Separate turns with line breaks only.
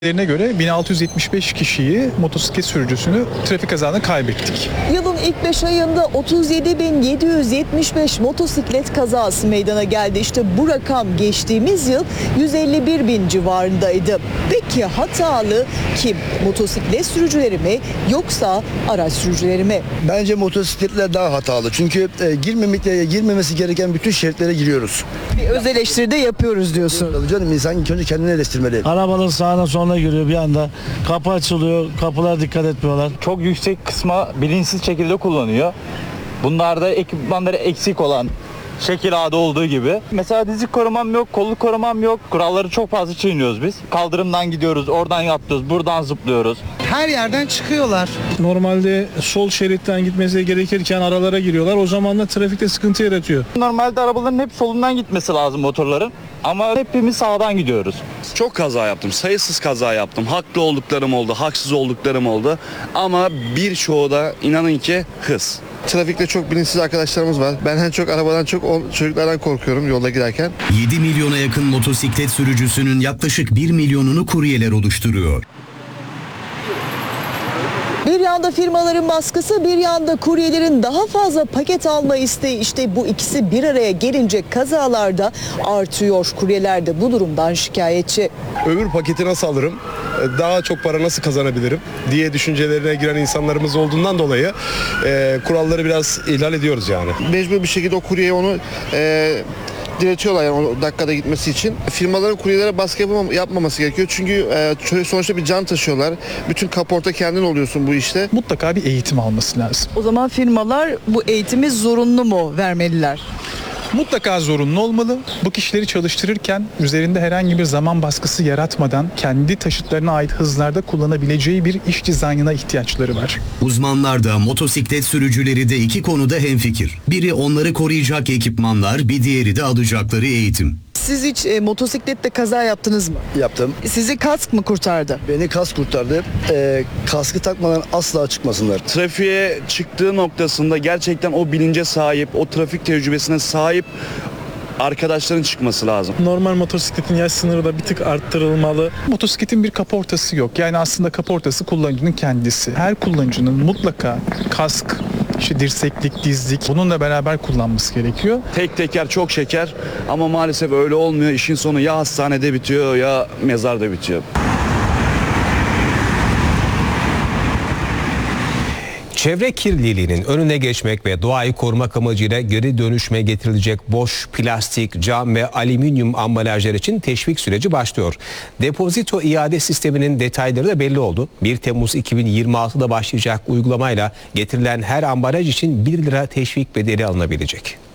göre 1675 kişiyi, motosiklet sürücüsünü trafik kazasında kaybettik.
Yılın ilk 5 ayında 37.775 motosiklet kazası meydana geldi. İşte bu rakam geçtiğimiz yıl 151.000 civarındaydı. Peki hatalı kim? Motosiklet sürücüleri mi yoksa araç sürücüleri mi?
Bence motosikletler daha hatalı. Çünkü girmemesi gereken bütün şeritlere giriyoruz.
Bir öz eleştiri de yapıyoruz diyorsun.
Tabii canım, insan ilk önce kendini eleştirmeli.
Arabalar sağına soluna giriyor bir anda. Kapı açılıyor, kapılar dikkat etmiyorlar.
Çok yüksek kısma bilinçsiz şekilde kullanıyor. Bunlarda ekipmanları eksik olan şekil A'da olduğu gibi. Mesela dizik korumam yok, kolluk korumam yok. Kuralları çok fazla çiğniyoruz biz. Kaldırımdan gidiyoruz, oradan atlıyoruz, buradan zıplıyoruz.
Her yerden çıkıyorlar.
Normalde sol şeritten gitmesi gerekirken aralara giriyorlar. O zaman da trafikte sıkıntı yaratıyor.
Normalde arabaların hep solundan gitmesi lazım motorların. Ama hepimiz sağdan gidiyoruz.
Çok kaza yaptım. Sayısız kaza yaptım. Haklı olduklarım oldu, haksız olduklarım oldu. Ama birçoğu da inanın ki hız.
Trafikte çok bilinçsiz arkadaşlarımız var. Ben en çok arabadan çok çocuklardan korkuyorum yolda giderken.
7 milyona yakın motosiklet sürücüsünün yaklaşık 1 milyonunu kuryeler oluşturuyor.
Bir yanda firmaların baskısı, bir yanda kuryelerin daha fazla paket alma isteği. İşte bu ikisi bir araya gelince kazalarda artıyor. Kuryeler de bu durumdan şikayetçi.
Öbür paketi nasıl alırım, daha çok para nasıl kazanabilirim diye düşüncelerine giren insanlarımız olduğundan dolayı kuralları biraz ihlal ediyoruz yani.
Mecbur bir şekilde o kuryeye onu diretiyorlar yani o dakikada gitmesi için. Firmaların kuryelere baskı yapmaması gerekiyor. Çünkü sonuçta bir can taşıyorlar. Bütün kaporta kendin oluyorsun bu işte.
Mutlaka bir eğitim alması lazım.
O zaman firmalar bu eğitimi zorunlu mu vermeliler?
Mutlaka zorunlu olmalı. Bu kişileri çalıştırırken üzerinde herhangi bir zaman baskısı yaratmadan kendi taşıtlarına ait hızlarda kullanabileceği bir iş dizaynına ihtiyaçları var.
Uzmanlar da motosiklet sürücüleri de iki konuda hemfikir. Biri onları koruyacak ekipmanlar, bir diğeri de alacakları eğitim.
Siz hiç motosiklette kaza yaptınız mı?
Yaptım.
Sizi kask mı kurtardı?
Beni kask kurtardı. Kaskı takmadan asla çıkmasınlar.
Trafiğe çıktığı noktasında gerçekten o bilince sahip, o trafik tecrübesine sahip arkadaşların çıkması lazım.
Normal motosikletin yaş sınırı da bir tık arttırılmalı.
Motosikletin bir kaportası yok. Yani aslında kaportası kullanıcının kendisi. Her kullanıcının mutlaka kask, işte dirseklik, dizlik bununla beraber kullanması gerekiyor.
Tek teker çok şeker ama maalesef öyle olmuyor. İşin sonu ya hastanede bitiyor ya mezarda bitiyor.
Çevre kirliliğinin önüne geçmek ve doğayı korumak amacıyla geri dönüşüme getirilecek boş plastik, cam ve alüminyum ambalajlar için teşvik süreci başlıyor. Depozito iade sisteminin detayları da belli oldu. 1 Temmuz 2026'da başlayacak uygulamayla getirilen her ambalaj için 1 lira teşvik bedeli alınabilecek.